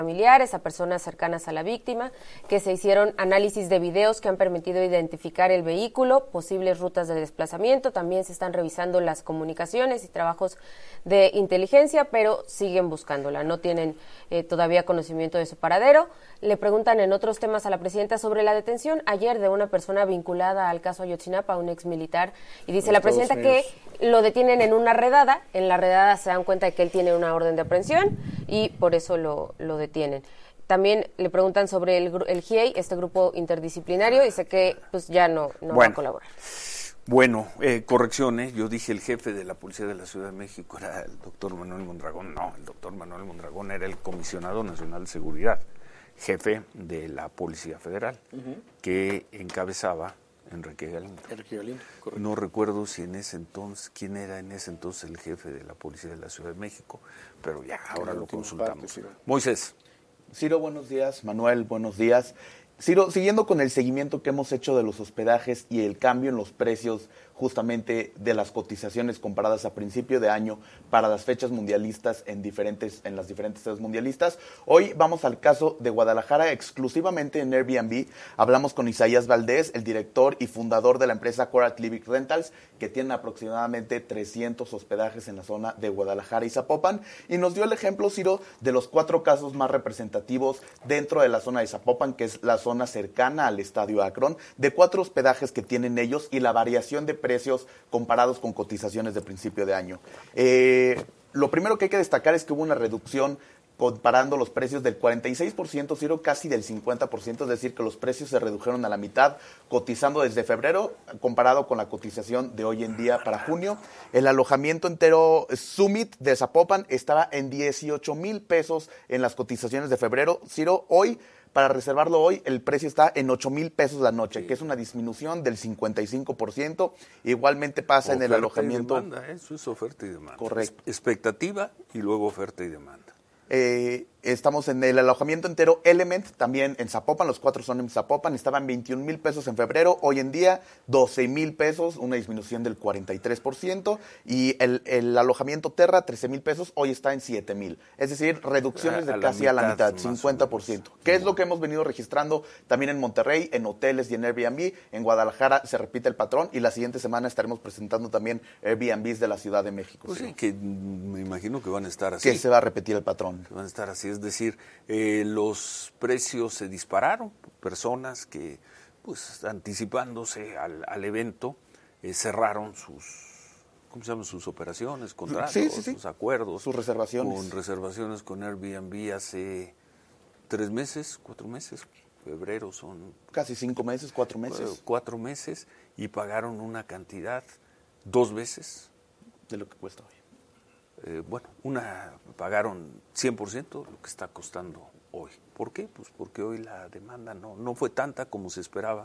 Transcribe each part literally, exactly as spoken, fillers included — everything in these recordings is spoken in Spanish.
familiares, a personas cercanas a la víctima, que se hicieron análisis de videos que han permitido identificar el vehículo, posibles rutas de desplazamiento, también se están revisando las comunicaciones y trabajos de inteligencia, pero siguen buscándola, no tienen eh, todavía conocimiento de su paradero. Le preguntan en otros temas a la presidenta sobre la detención ayer de una persona vinculada al caso Ayotzinapa, un ex militar, y dice la presidenta que lo detienen en una redada, en la redada se dan cuenta de que él tiene una orden de aprehensión y por eso lo, lo detienen. También le preguntan sobre el, el G I E I, este grupo interdisciplinario, y dice que pues ya no, no bueno, va a colaborar. Bueno, eh, correcciones, yo dije el jefe de la Policía de la Ciudad de México era el doctor Manuel Mondragón. No, el doctor Manuel Mondragón era el comisionado nacional de seguridad, jefe de la Policía Federal, uh-huh. que encabezaba Enrique Galindo. Enrique Galindo, correcto. No recuerdo si en ese entonces, quién era en ese entonces el jefe de la Policía de la Ciudad de México, pero ya, ahora lo consultamos. Parte, Moisés. Ciro, buenos días. Manuel, buenos días. Ciro, siguiendo con el seguimiento que hemos hecho de los hospedajes y el cambio en los precios justamente de las cotizaciones comparadas a principio de año para las fechas mundialistas en diferentes en las diferentes sedes mundialistas. Hoy vamos al caso de Guadalajara, exclusivamente en Airbnb. Hablamos con Isaías Valdés, el director y fundador de la empresa Coral Living Rentals, que tiene aproximadamente trescientos hospedajes en la zona de Guadalajara y Zapopan, y nos dio el ejemplo, Ciro, de los cuatro casos más representativos dentro de la zona de Zapopan, que es la zona cercana al Estadio Akron, de cuatro hospedajes que tienen ellos y la variación de precios precios comparados con cotizaciones de principio de año. Eh, lo primero que hay que destacar es que hubo una reducción comparando los precios del cuarenta y seis por ciento, Ciro, casi del cincuenta por ciento, es decir, que los precios se redujeron a la mitad, cotizando desde febrero, comparado con la cotización de hoy en día para junio. El alojamiento entero Summit de Zapopan estaba en dieciocho mil pesos en las cotizaciones de febrero. Ciro, hoy, para reservarlo hoy, el precio está en ocho mil pesos la noche, sí. que es una disminución del cincuenta y cinco por ciento. Igualmente pasa oferta en el alojamiento. Y demanda, ¿eh? Eso es oferta y demanda. Correcto. Expectativa y luego oferta y demanda. Eh, estamos en el alojamiento entero Element, también en Zapopan, los cuatro son en Zapopan, estaban veintiún mil pesos en febrero, hoy en día doce mil pesos, una disminución del cuarenta y tres por ciento, y el, el alojamiento Terra, trece mil pesos, hoy está en siete mil, es decir, reducciones de a casi a la mitad, cincuenta por ciento, que es lo que hemos venido registrando también en Monterrey, en hoteles y en Airbnb. En Guadalajara se repite el patrón y la siguiente semana estaremos presentando también Airbnbs de la Ciudad de México. Pues ¿sí? sí, que me imagino que van a estar así. Que se va a repetir el patrón. Van a estar así, es decir, eh, los precios se dispararon, personas que, pues, anticipándose al, al evento, eh, cerraron sus, ¿cómo se llaman? Sus operaciones, contratos, sí, sí, sí. sus acuerdos. Sus reservaciones. Con reservaciones con Airbnb hace tres meses, cuatro meses, febrero son... Casi cinco meses, cuatro meses. Cuatro meses, y pagaron una cantidad dos veces. De lo que cuesta hoy. Eh, bueno, una pagaron cien por ciento lo que está costando hoy. ¿Por qué? Pues porque hoy la demanda no, no fue tanta como se esperaba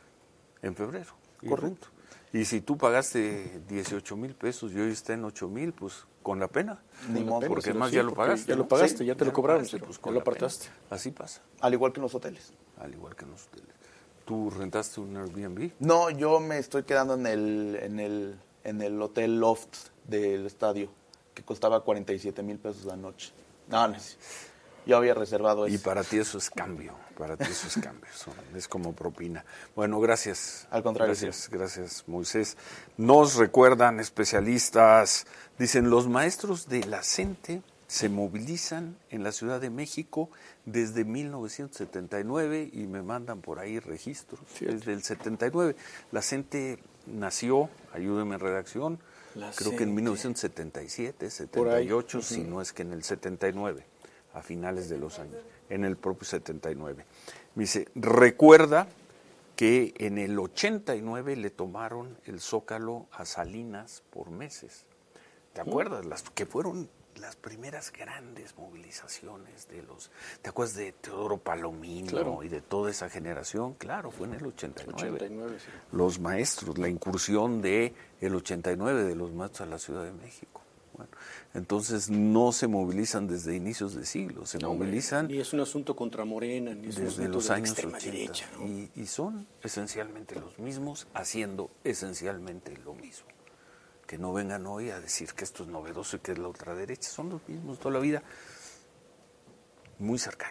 en febrero. Correcto. Y, y si tú pagaste dieciocho mil pesos y hoy está en ocho mil, pues con la pena. Ni modo, porque además sí, ya lo pagaste. Ya ¿no? lo pagaste, sí, ya te ya lo cobraron, pagaste, pues, pues, ya lo apartaste. Así pasa. Al igual que en los hoteles. Al igual que en los hoteles. ¿Tú rentaste un Airbnb? No, yo me estoy quedando en el, en el, en el hotel Loft del estadio, que costaba cuarenta y siete mil pesos la noche. No, no, yo había reservado eso. Y para ti eso es cambio, para ti eso es cambio, son, es como propina. Bueno, gracias. Al contrario. Gracias, sí. gracias, Moisés. Nos recuerdan especialistas, dicen, los maestros de la CENTE se movilizan en la Ciudad de México desde mil novecientos setenta y nueve y me mandan por ahí registros. Cierto. Desde el setenta y nueve. La CENTE nació, ayúdenme en redacción, La creo CENTE. que en mil novecientos setenta y siete, setenta y ocho, uh-huh. si no es que en el setenta y nueve, a finales de los años, en el propio setenta y nueve. Me dice, recuerda que en el ochenta y nueve le tomaron el Zócalo a Salinas por meses. ¿Te acuerdas? Las que fueron las primeras grandes movilizaciones de los... ¿Te acuerdas de Teodoro Palomino claro. y de toda esa generación? Claro, fue en el ochenta y nueve. ochenta y nueve sí. Los maestros, la incursión de el ochenta y nueve de los maestros a la Ciudad de México. Bueno, entonces no se movilizan desde inicios de siglo, se no, movilizan... Ni es un asunto contra Morena, ni es un desde asunto los de años extrema ochenta. Derecha, ¿no? y, y son esencialmente los mismos, haciendo esencialmente lo mismo. Que no vengan hoy a decir que esto es novedoso y que es la ultraderecha, son los mismos toda la vida. muy cercano.